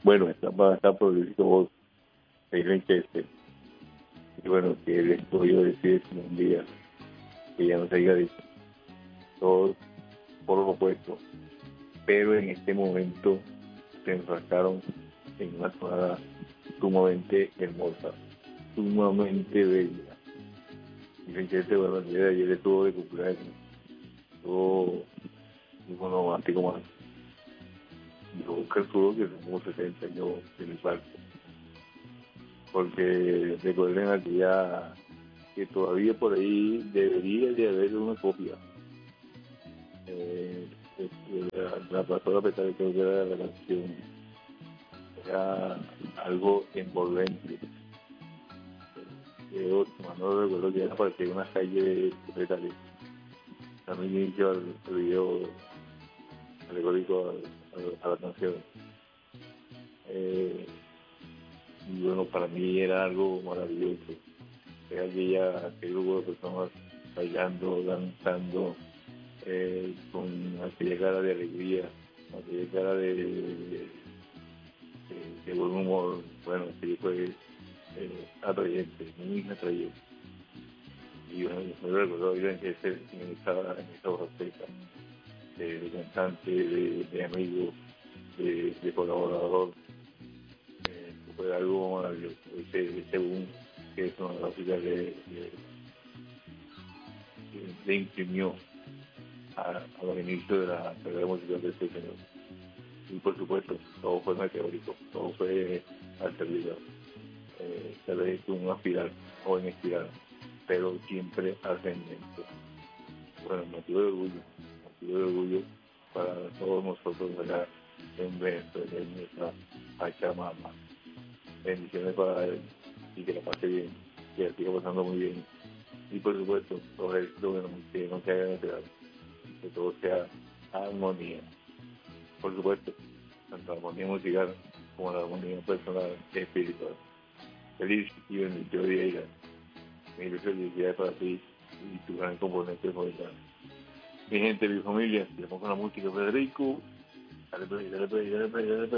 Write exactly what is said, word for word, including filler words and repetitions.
bueno, está, va a estar por Luisito Voz, en Chester. Y bueno, que el estudio decide si un día que ya no se diga dicho, todos por lo opuesto, pero en este momento se enfrascaron en una zona sumamente hermosa, sumamente bella. Y Chester, bueno, el día de ayer estuvo de cumpleaños, estuvo un onomástico más. Yo calculo que son como setenta años en el parque, porque recuerden aquella que todavía por ahí debería de haber una copia. Eh, la, la pastora, a pesar de que era la canción, era algo envolvente. Yo no recuerdo que era para que una calle secretaria. También inicio al, al video alegórico a, a, a la canción. Eh, y bueno, para mí era algo maravilloso. Era aquella, aquel grupo de personas bailando, danzando, eh, con aquella cara de alegría, aquella cara de, de, de, de buen humor. Bueno, sí, fue eh, atrayente, muy atrayente. Y bueno, yo me recuerdo ir en ese, en esa, en esa orquesta de, de cantante, de, de amigo, de, de colaborador. Eh, fue algo maravilloso. Ese, ese boom que es una gráfica que, que, que le imprimió a, a los inicios de la carrera musical de este señor. Y por supuesto, todo fue meteórico, todo fue al servidor. Eh, tal vez un aspirar o en espiral, pero siempre ascendente. Bueno, motivo de orgullo, motivo de orgullo para todos nosotros acá en Venezuela, en nuestra Pachamama. Bendiciones para él y que la pase bien, que la siga pasando muy bien. Y por supuesto, los éxitos que no se hagan esperar, que todo sea armonía. Por supuesto, tanto la armonía musical como la armonía personal y espiritual. Feliz y bendito día, Ira. Mil felicidades para ti y tu gran componente musical. Mi gente, mi familia, seguimos con la música, Federico. Dale play, dale play, dale play, dale play.